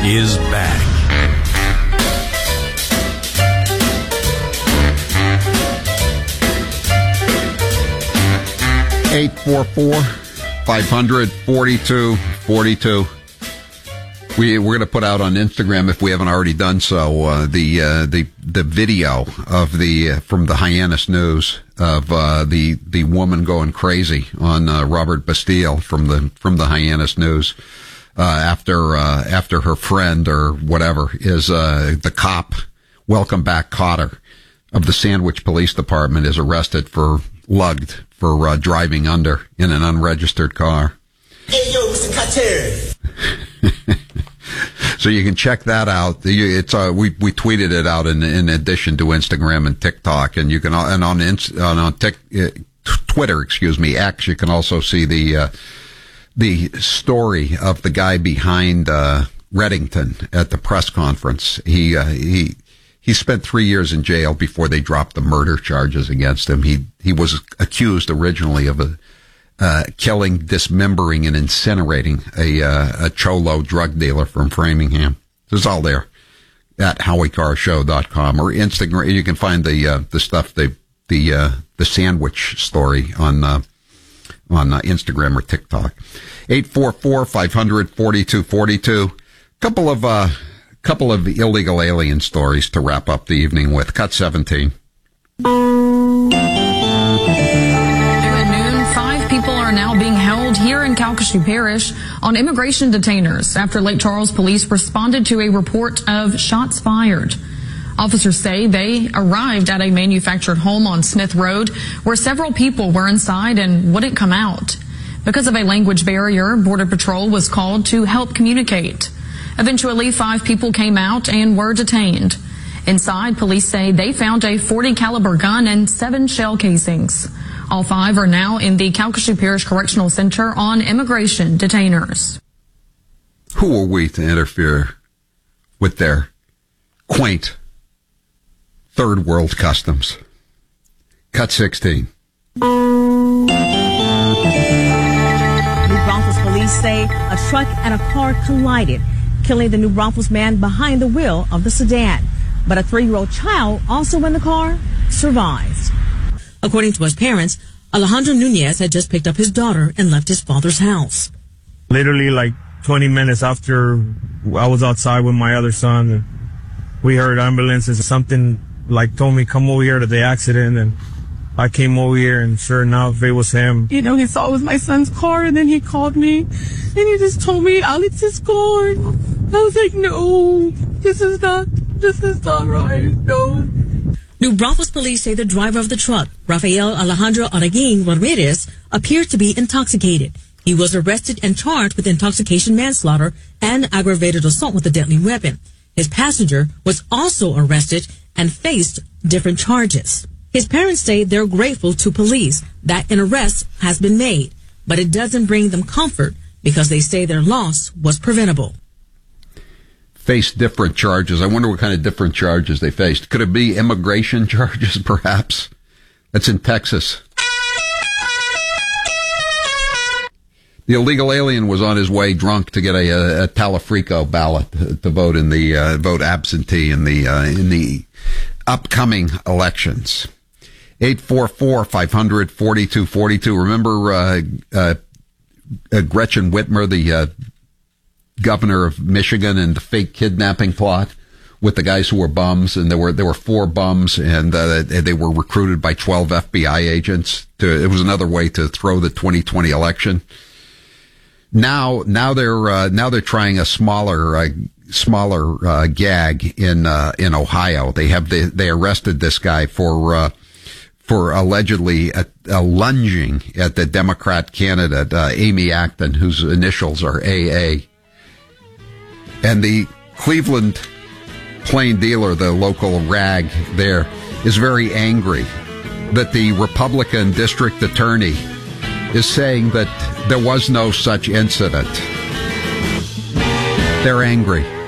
is back. Eight 500-4242. We're going to put out on Instagram, if we haven't already done so, the video of from the Hyannis News of the woman going crazy on Robert Bastille from the Hyannis News after her friend or whatever is the cop, Welcome Back Cotter of the Sandwich Police Department, is arrested for driving under in an unregistered car. Hey, yo, Mr. Carter. So you can check that out. It's we tweeted it out in addition to Instagram and TikTok, and you can on Twitter, X. You can also see the story of the guy behind Reddington at the press conference. He spent 3 years in jail before they dropped the murder charges against him. He was accused originally of killing, dismembering, and incinerating a Cholo drug dealer from Framingham. This is all there at HowieCarrShow.com or Instagram. You can find the stuff, the sandwich story on Instagram or TikTok. 844-500-4242. Couple of illegal alien stories to wrap up the evening with. Cut 17. Now being held here in Calcasieu Parish on immigration detainers after Lake Charles police responded to a report of shots fired. Officers say they arrived at a manufactured home on Smith Road where several people were inside and wouldn't come out. Because of a language barrier, Border Patrol was called to help communicate. Eventually, 5 people came out and were detained. Inside, police say they found a .40 caliber gun and 7 shell casings. All 5 are now in the Calcasieu Parish Correctional Center on immigration detainers. Who are we to interfere with their quaint third world customs? Cut 16. New Braunfels police say a truck and a car collided, killing the New Braunfels man behind the wheel of the sedan. But a 3-year-old child, also in the car, survived. According to his parents, Alejandro Nunez had just picked up his daughter and left his father's house. Literally like 20 minutes after I was outside with my other son, and we heard ambulances. Something like told me, come over here to the accident, and I came over here, and sure enough, it was him. You know, he saw it was my son's car, and then he called me, and he just told me, Alex's car. I was like, no, this is not right, no. New Braunfels police say the driver of the truck, Rafael Alejandro Araguin Ramirez, appeared to be intoxicated. He was arrested and charged with intoxication manslaughter and aggravated assault with a deadly weapon. His passenger was also arrested and faced different charges. His parents say they're grateful to police that an arrest has been made, but it doesn't bring them comfort because they say their loss was preventable. Faced different charges. I wonder what kind of different charges they faced. Could it be immigration charges, perhaps? That's in Texas. The illegal alien was on his way drunk to get a Talafrico ballot to vote in the vote absentee in the upcoming elections. 844-500-4242. Remember Gretchen Whitmer, the governor of Michigan, and the fake kidnapping plot with the guys who were bums, and there were 4 bums, and they were recruited by 12 FBI agents. It was another way to throw the 2020 election. Now they're trying a smaller gag in Ohio. They arrested this guy for allegedly lunging at the Democrat candidate Amy Acton, whose initials are AA. And the Cleveland Plain Dealer, the local rag there, is very angry that the Republican district attorney is saying that there was no such incident. They're angry.